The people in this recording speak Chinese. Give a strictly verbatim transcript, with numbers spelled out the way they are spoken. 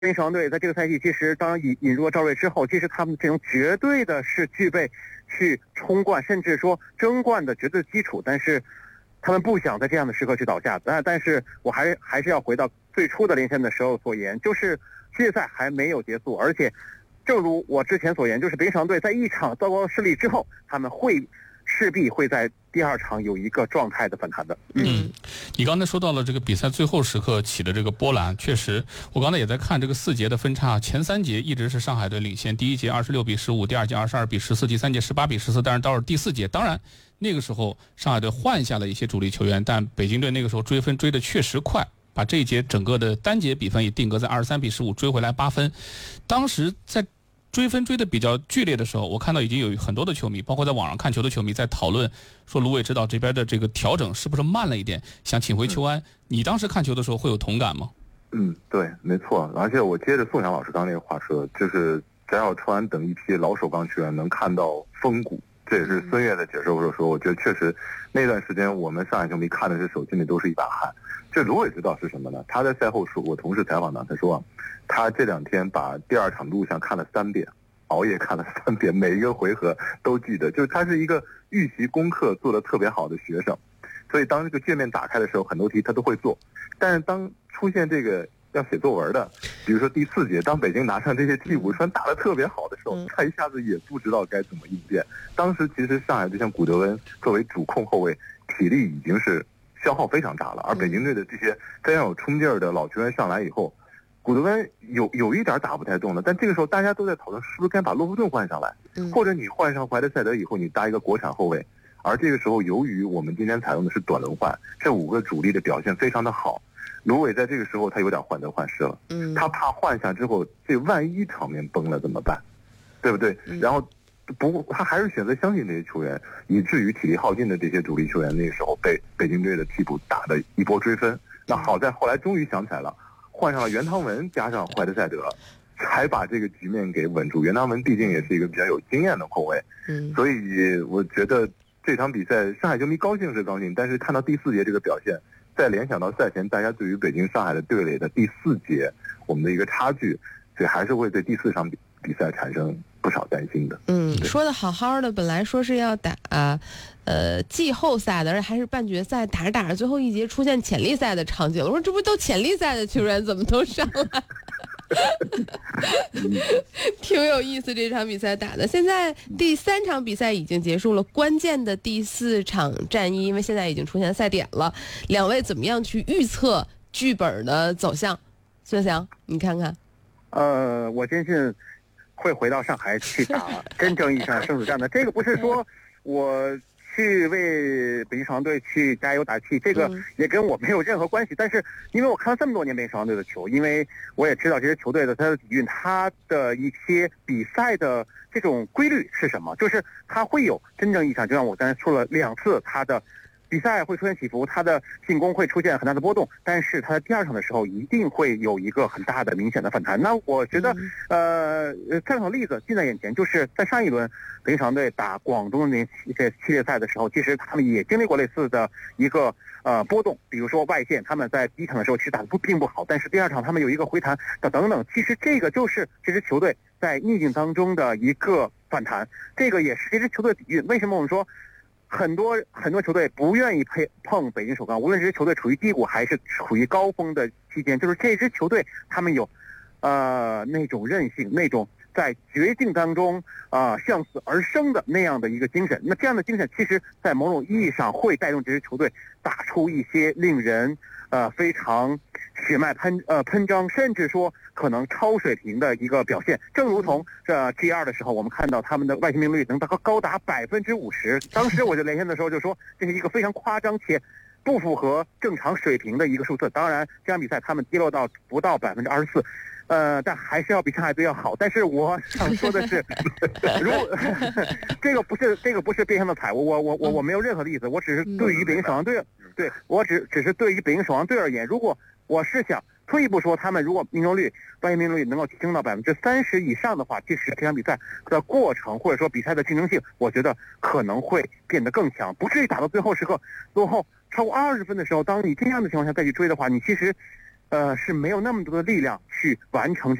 北京双队在这个赛季其实当引引入了赵睿之后，其实他们这种绝对的是具备去冲冠甚至说争冠的绝对基础，但是他们不想在这样的时刻去倒下。但但是我还还是要回到最初的连线的时候所言，就是世界赛还没有结束，而且正如我之前所言，就是北京双队在一场糟糕的失利之后，他们会势必会在第二场有一个状态的反弹的。 嗯，你刚才说到了这个比赛最后时刻起的这个波澜，确实，我刚才也在看这个四节的分差，前三节一直是上海队领先，第一节二十六比十五，第二节二十二比十四，第三节十八比十四，但是到了第四节，当然那个时候上海队换下了一些主力球员，但北京队那个时候追分追的确实快，把这一节整个的单节比分也定格在二十三比十五，追回来八分。当时在追分追得比较剧烈的时候，我看到已经有很多的球迷，包括在网上看球的球迷在讨论说卢伟指导这边的这个调整是不是慢了一点，想请回邱安。你当时看球的时候会有同感吗？ 嗯，对，没错。而且我接着宋翔老师刚那个话说，就是翟晓川等一批老首钢球员能看到风骨，这也是孙悦的解释或者说，我觉得确实那段时间我们上海球迷看的是手心里都是一把汗。这卢伟指导是什么呢？他在赛后说，我同事采访他，他说他这两天把第二场录像看了三遍，熬夜看了三遍，每一个回合都记得，就是他是一个预习功课做得特别好的学生，所以当这个界面打开的时候，很多题他都会做。但是当出现这个要写作文的，比如说第四节，当北京拿上这些替补穿打得特别好的时候，他一下子也不知道该怎么应变。当时其实上海就像古德温作为主控后卫，体力已经是消耗非常大了，而北京队的这些非常有冲劲儿的老球员上来以后，古德温有有一点打不太动了，但这个时候大家都在讨论是不是该把洛夫顿换上来，或者你换上怀德塞德以后你搭一个国产后卫。而这个时候由于我们今天采用的是短轮换，这五个主力的表现非常的好，卢伟在这个时候他有点患得患失了，他怕换下之后这万一场面崩了怎么办，对不对？然后不，他还是选择相信这些球员，以至于体力耗尽的这些主力球员那个时候被北京队的替补打的一波追分。那好在后来终于想起来了，换上了袁汤文加上怀德塞德，才把这个局面给稳住。袁汤文毕竟也是一个比较有经验的后卫，嗯，所以我觉得这场比赛上海球迷高兴是高兴，但是看到第四节这个表现，再联想到赛前大家对于北京上海的队垒的第四节我们的一个差距，所以还是会对第四场比比赛产生不少担心的。 嗯，说的好好的，本来说是要打呃季后赛的，而且还是半决赛，打着打着最后一节出现潜力赛的场景了。我说这不都潜力赛的球员怎么都上来？挺有意思，这场比赛打的。现在第三场比赛已经结束了，关键的第四场战役，因为现在已经出现赛点了。两位怎么样去预测剧本的走向？孙翔，你看看。 呃，我坚信会回到上海去打真正意义上的生死战的。这个不是说我去为北京双队去加油打气，这个也跟我没有任何关系。但是因为我看了这么多年北京双队的球，因为我也知道这些球队的他的底蕴，他的一些比赛的这种规律是什么，就是他会有真正意义上，就像我刚才说了两次，他的比赛会出现起伏，他的进攻会出现很大的波动，但是他在第二场的时候一定会有一个很大的明显的反弹。那我觉得呃这场例子近在眼前，就是在上一轮北京双队打广东那些系列赛的时候，其实他们也经历过类似的一个呃波动，比如说外线他们在第一场的时候其实打得不并不好，但是第二场他们有一个回弹等等等，其实这个就是这支球队在逆境当中的一个反弹，这个也是这支球队的底蕴。为什么我们说很多很多球队不愿意配碰北京首钢，无论这支球队处于低谷还是处于高峰的期间，就是这支球队他们有呃那种韧性，那种在绝境当中啊、呃、向死而生的那样的一个精神。那这样的精神其实在某种意义上会带动这支球队打出一些令人呃非常血脉喷呃喷张，甚至说可能超水平的一个表现。正如同这 G 二的时候，我们看到他们的外线命中率能达高达百分之五十。当时我就连线的时候就说，这是一个非常夸张且不符合正常水平的一个数字。当然，这场比赛他们跌落到不到百分之二十四。呃，但还是要比上海队要好。但是我想说的是，如这个不是这个不是变相的踩我，我我我我没有任何的意思，我只是对于北京首钢队，对我只只是对于北京首钢队而言，如果我是想退一步说，他们如果命中率外线命中率能够提升到百分之三十以上的话，即使这场比赛的过程或者说比赛的竞争性，我觉得可能会变得更强，不至于打到最后时刻落后超过二十分的时候，当你这样的情况下再去追的话，你其实呃是没有那么多的力量去完成